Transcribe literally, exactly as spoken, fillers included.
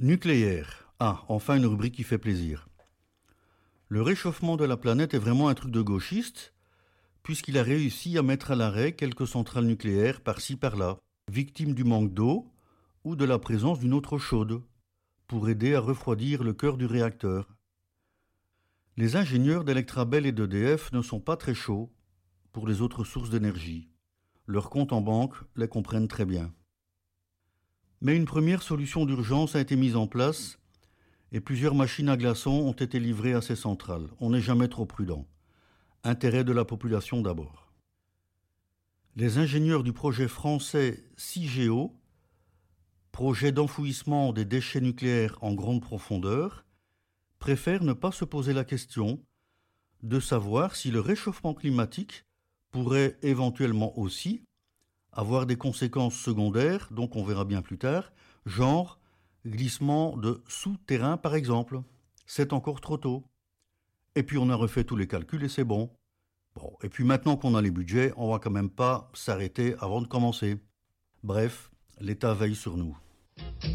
Nucléaire. Ah, enfin une rubrique qui fait plaisir. Le réchauffement de la planète est vraiment un truc de gauchiste, puisqu'il a réussi à mettre à l'arrêt quelques centrales nucléaires par-ci par-là, victimes du manque d'eau ou de la présence d'une eau trop chaude, pour aider à refroidir le cœur du réacteur. Les ingénieurs d'Electrabel et d'E D F ne sont pas très chauds pour les autres sources d'énergie. Leurs comptes en banque les comprennent très bien. Mais une première solution d'urgence a été mise en place et plusieurs machines à glaçons ont été livrées à ces centrales. On n'est jamais trop prudent. Intérêt de la population d'abord. Les ingénieurs du projet français CIGEO, projet d'enfouissement des déchets nucléaires en grande profondeur, préfèrent ne pas se poser la question de savoir si le réchauffement climatique pourrait éventuellement aussi avoir des conséquences secondaires, donc on verra bien plus tard, genre glissement de souterrain par exemple. C'est encore trop tôt. Et puis on a refait tous les calculs et c'est bon. Bon, et puis maintenant qu'on a les budgets, on va quand même pas s'arrêter avant de commencer. Bref, l'État veille sur nous.